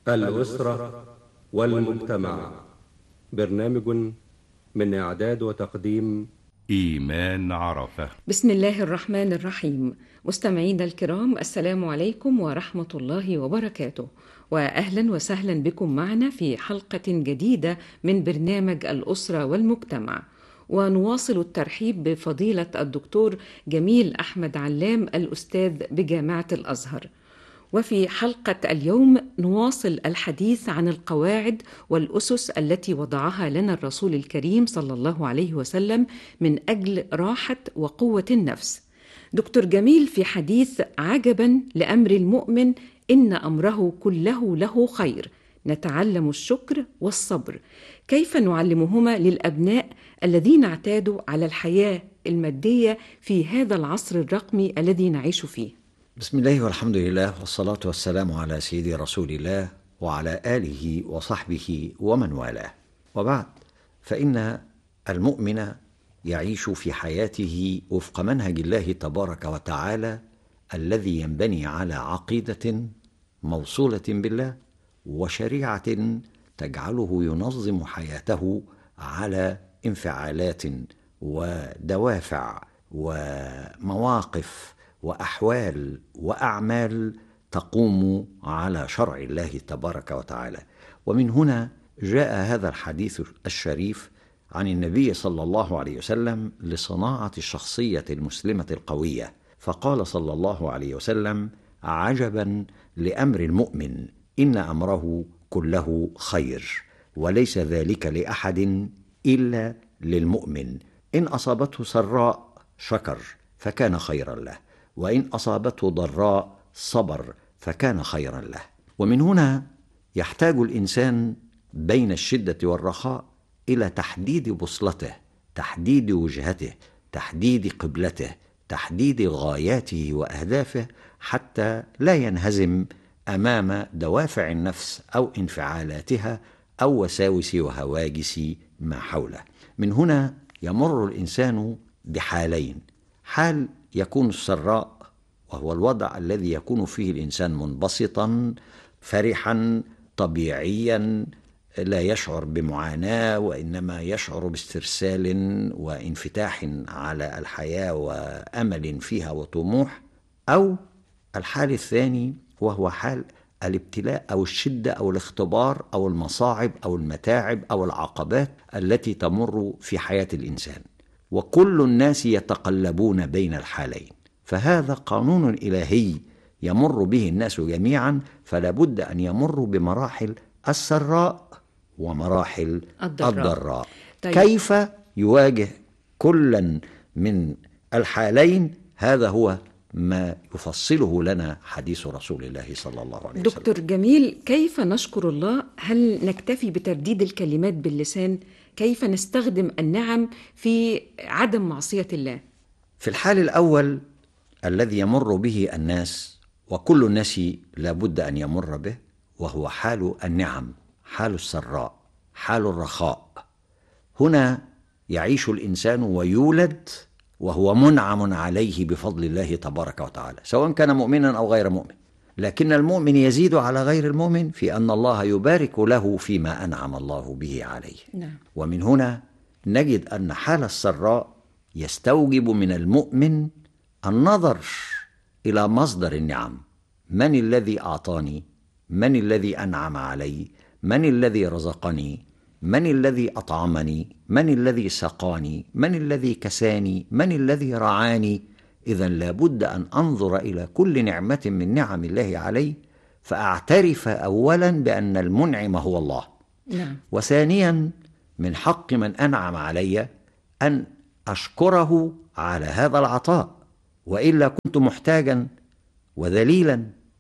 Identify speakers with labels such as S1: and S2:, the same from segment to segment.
S1: الأسرة والمجتمع. برنامج من إعداد وتقديم
S2: إيمان عرفة.
S3: بسم الله الرحمن الرحيم. مستمعينا الكرام، السلام عليكم ورحمة الله وبركاته، وأهلا وسهلا بكم معنا في حلقة جديدة من برنامج الأسرة والمجتمع. ونواصل الترحيب بفضيلة الدكتور جميل أحمد علام، الأستاذ بجامعة الأزهر. وفي حلقة اليوم نواصل الحديث عن القواعد والأسس التي وضعها لنا الرسول الكريم صلى الله عليه وسلم من أجل راحة وقوة النفس. دكتور جميل، في حديث عجبا لأمر المؤمن إن أمره كله له خير، نتعلم الشكر والصبر. كيف نعلمهما للأبناء الذين اعتادوا على الحياة المادية في هذا العصر الرقمي الذي نعيش فيه؟
S4: بسم الله والحمد لله والصلاة والسلام على سيدي رسول الله وعلى آله وصحبه ومن والاه، وبعد، فإن المؤمن يعيش في حياته وفق منهج الله تبارك وتعالى الذي ينبني على عقيدة موصولة بالله وشريعة تجعله ينظم حياته على انفعالات ودوافع ومواقف وأحوال وأعمال تقوم على شرع الله تبارك وتعالى. ومن هنا جاء هذا الحديث الشريف عن النبي صلى الله عليه وسلم لصناعة الشخصية المسلمة القوية، فقال صلى الله عليه وسلم: عجبا لأمر المؤمن إن أمره كله خير، وليس ذلك لأحد إلا للمؤمن، إن أصابته سراء شكر فكان خيرا له، وإن أصابته ضراء صبر فكان خيرا له. ومن هنا يحتاج الإنسان بين الشدة والرخاء إلى تحديد بوصلته، تحديد وجهته، تحديد قبلته، تحديد غاياته وأهدافه، حتى لا ينهزم أمام دوافع النفس أو انفعالاتها أو وساوس وهواجس ما حوله. من هنا يمر الإنسان بحالين: حال يكون السراء، وهو الوضع الذي يكون فيه الإنسان منبسطا فرحا طبيعيا، لا يشعر بمعاناة وإنما يشعر باسترسال وانفتاح على الحياة وأمل فيها وطموح. أو الحال الثاني وهو حال الابتلاء أو الشدة أو الاختبار أو المصاعب أو المتاعب أو العقبات التي تمر في حياة الإنسان، وكل الناس يتقلبون بين الحالين، فهذا قانون إلهي يمر به الناس جميعا، فلا بد أن يمروا بمراحل السراء ومراحل الضراء.
S3: طيب.
S4: كيف يواجه كلا من الحالين؟ هذا هو ما يفصله لنا حديث رسول الله صلى الله عليه وسلم.
S3: دكتور جميل، كيف نشكر الله؟ هل نكتفي بترديد الكلمات باللسان؟ كيف نستخدم النعم في عدم معصية الله؟
S4: في الحال الأول الذي يمر به الناس وكل الناس لا بد أن يمر به، وهو حال النعم، حال السراء، حال الرخاء. هنا يعيش الإنسان ويولد وهو منعم عليه بفضل الله تبارك وتعالى، سواء كان مؤمنا أو غير مؤمن، لكن المؤمن يزيد على غير المؤمن في أن الله يبارك له فيما أنعم الله به عليه.
S3: نعم.
S4: ومن هنا نجد أن حال السراء يستوجب من المؤمن النظر إلى مصدر النعم: من الذي أعطاني؟ من الذي أنعم علي؟ من الذي رزقني؟ من الذي أطعمني؟ من الذي سقاني؟ من الذي كساني؟ من الذي رعاني؟ إذن لابد أن أنظر إلى كل نعمة من نعم الله علي، فأعترف أولا بأن المنعم هو الله.
S3: نعم.
S4: وثانيا من حق من أنعم علي أن أشكره على هذا العطاء، وإلا كنت محتاجا وذليلا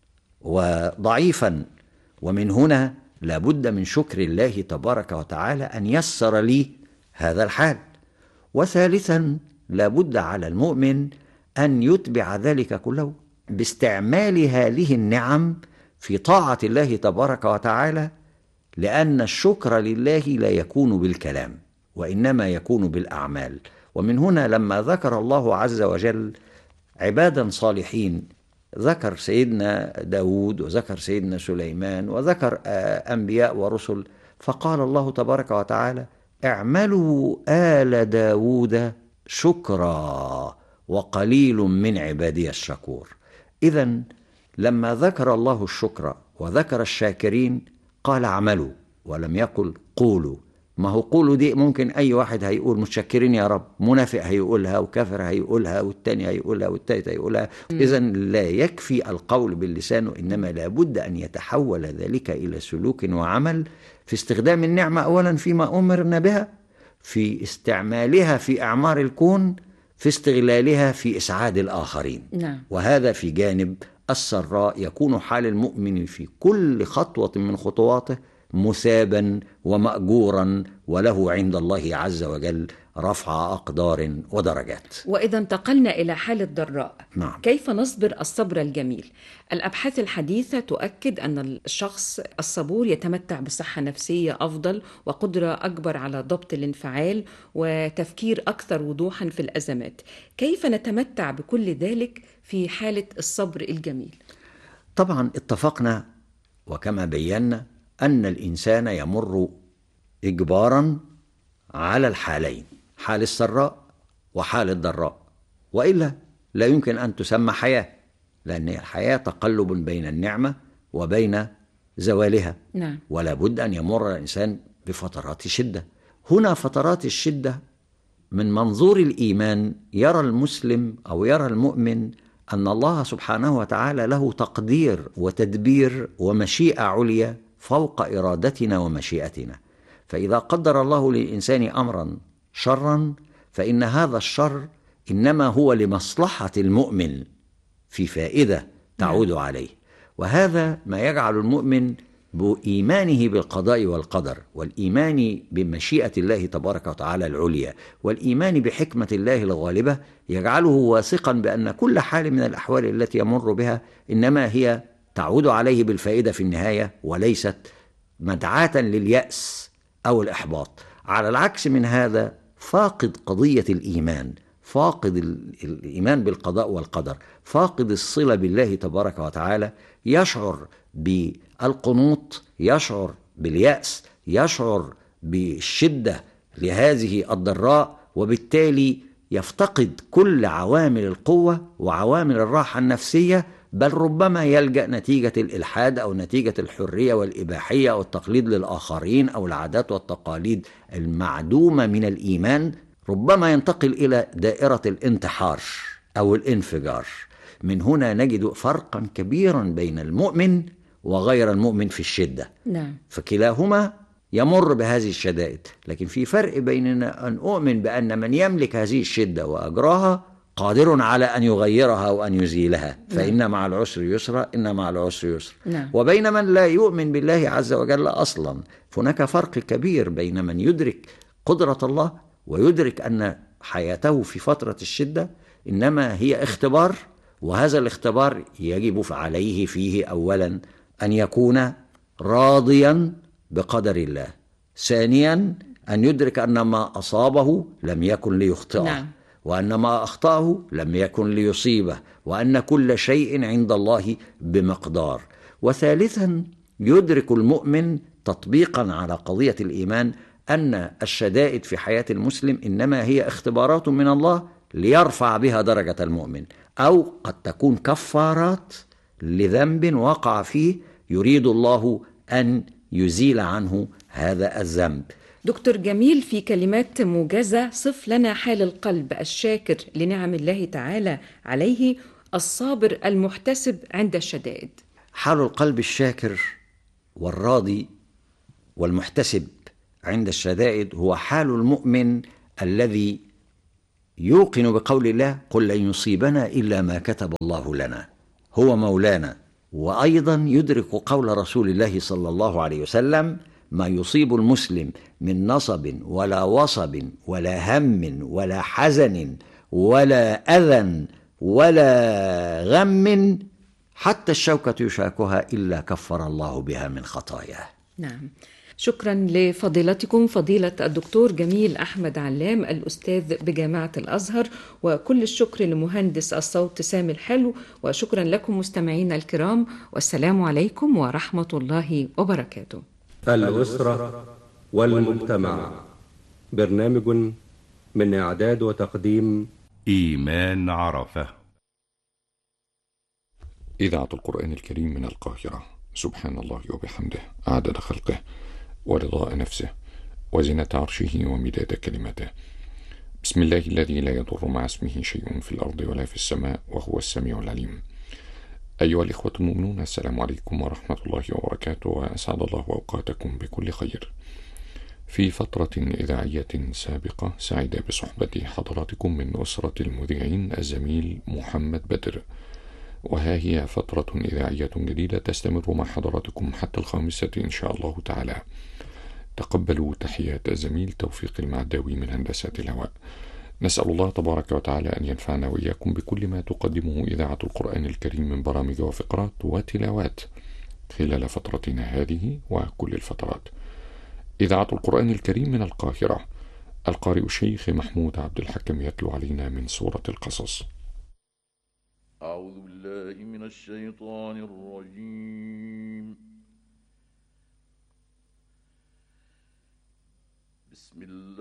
S4: وضعيفا. ومن هنا لابد من شكر الله تبارك وتعالى أن يسر لي هذا الحال. وثالثا لابد على المؤمن أن يتبع ذلك كله باستعمال هذه النعم في طاعة الله تبارك وتعالى، لأن الشكر لله لا يكون بالكلام وإنما يكون بالأعمال. ومن هنا لما ذكر الله عز وجل عبادا صالحين ذكر سيدنا داود وذكر سيدنا سليمان وذكر أنبياء ورسل، فقال الله تبارك وتعالى: اعملوا آل داود شكرا وقليل من عبادي الشكور. إذن لما ذكر الله الشكر وذكر الشاكرين قال اعملوا، ولم يقل قولوا. ما هو قولوا دي ممكن أي واحد هيقول متشكرين يا رب، منافق هيقولها وكافر هيقولها والتاني هيقولها والتالت هيقولها. إذن لا يكفي القول باللسان، إنما لابد أن يتحول ذلك إلى سلوك وعمل في استخدام النعمة أولا فيما أمرنا بها، في استعمالها في أعمار الكون، في استغلالها في إسعاد الآخرين. وهذا في جانب السراء يكون حال المؤمن في كل خطوة من خطواته مثابا ومأجورا، وله عند الله عز وجل رفع أقدار ودرجات.
S3: وإذا انتقلنا إلى حال الضراء،
S4: نعم.
S3: كيف نصبر الصبر الجميل؟ الأبحاث الحديثة تؤكد أن الشخص الصبور يتمتع بصحة نفسية أفضل وقدرة أكبر على ضبط الانفعال وتفكير أكثر وضوحا في الأزمات. كيف نتمتع بكل ذلك في حالة الصبر الجميل؟
S4: طبعا اتفقنا وكما بينا أن الإنسان يمر إجبارا على الحالين، حال السراء وحال الضراء، وإلا لا يمكن أن تسمى حياة، لأن الحياة تقلب بين النعمة وبين زوالها.
S3: نعم.
S4: ولا بد أن يمر الإنسان بفترات شدة. هنا فترات الشدة من منظور الإيمان يرى المسلم أو يرى المؤمن أن الله سبحانه وتعالى له تقدير وتدبير ومشيئة عليا فوق إرادتنا ومشيئتنا. فإذا قدر الله للإنسان أمرا شرا فإن هذا الشر إنما هو لمصلحة المؤمن، في فائدة تعود عليه. وهذا ما يجعل المؤمن بإيمانه بالقضاء والقدر، والإيمان بمشيئة الله تبارك وتعالى العليا، والإيمان بحكمة الله الغالبة، يجعله واثقا بأن كل حال من الأحوال التي يمر بها إنما هي تعود عليه بالفائدة في النهاية، وليست مدعاة لليأس أو الإحباط. على العكس من هذا، فاقد قضية الإيمان، فاقد الإيمان بالقضاء والقدر، فاقد الصلة بالله تبارك وتعالى، يشعر بالقنوط، يشعر باليأس، يشعر بالشدة لهذه الضراء، وبالتالي يفتقد كل عوامل القوة وعوامل الراحة النفسية، بل ربما يلجأ نتيجة الإلحاد أو نتيجة الحرية والإباحية أو التقليد للآخرين أو العادات والتقاليد المعدومة من الإيمان، ربما ينتقل إلى دائرة الانتحار أو الانفجار. من هنا نجد فرقا كبيرا بين المؤمن وغير المؤمن في الشدة.
S3: نعم.
S4: فكلاهما يمر بهذه الشدائد، لكن في فرق بيننا أن أؤمن بأن من يملك هذه الشدة وأجراها قادر على أن يغيرها وأن يزيلها، فإن مع العسر يسرا، إن مع العسر يسر. وبين من لا يؤمن بالله عز وجل أصلا، هناك فرق كبير بين من يدرك قدرة الله ويدرك أن حياته في فترة الشدة إنما هي اختبار، وهذا الاختبار يجب عليه فيه أولا أن يكون راضيا بقدر الله، ثانيا أن يدرك أن ما أصابه لم يكن ليخطئه، وأن ما أخطأه لم يكن ليصيبه، وأن كل شيء عند الله بمقدار. وثالثا يدرك المؤمن تطبيقا على قضية الإيمان أن الشدائد في حياة المسلم إنما هي اختبارات من الله ليرفع بها درجة المؤمن، أو قد تكون كفارات لذنب وقع فيه يريد الله أن يزيل عنه هذا الذنب.
S3: دكتور جميل، في كلمات موجزة صف لنا حال القلب الشاكر لنعم الله تعالى عليه، الصابر المحتسب عند الشدائد.
S4: حال القلب الشاكر والراضي والمحتسب عند الشدائد هو حال المؤمن الذي يوقن بقول الله: قل لن يصيبنا إلا ما كتب الله لنا، هو مولانا. وأيضا يدرك قول رسول الله صلى الله عليه وسلم: ما يصيب المسلم من نصب ولا وصب ولا هم ولا حزن ولا أذى ولا غم حتى الشوكة يشاكها إلا كفر الله بها من خطاياه.
S3: نعم. شكرا لفضيلتكم فضيلة الدكتور جميل أحمد علام الأستاذ بجامعة الأزهر، وكل الشكر لمهندس الصوت سامي الحلو، وشكرا لكم مستمعينا الكرام، والسلام عليكم ورحمة الله وبركاته.
S1: الأسرة والمجتمع، برنامج من إعداد وتقديم
S2: إيمان عرفة.
S5: إذاعة القرآن الكريم من القاهرة. سبحان الله وبحمده، عدد خلقه ورضاء نفسه وزنة عرشه ومداد كلمته. بسم الله الذي لا يضر مع اسمه شيء في الأرض ولا في السماء وهو السميع العليم. أيها الإخوة المؤمنون، السلام عليكم ورحمة الله وبركاته، وأسعد الله أوقاتكم بكل خير. في فترة إذاعية سابقة سعيد بصحبة حضراتكم من أسرة المذيعين الزميل محمد بدر، وها هي فترة إذاعية جديدة تستمر مع حضراتكم حتى 5 إن شاء الله تعالى. تقبلوا تحيات الزميل توفيق المعداوي من هندسة الهواء. نسأل الله تبارك وتعالى أن ينفعنا وإياكم بكل ما تقدمه إذاعة القرآن الكريم من برامج وفقرات وتلاوات خلال فترتنا هذه وكل الفترات. إذاعة القرآن الكريم من القاهرة. القارئ الشيخ محمود عبد الحكم يتلو علينا من سورة القصص.
S6: أعوذ بالله من الشيطان الرجيم. بسم الله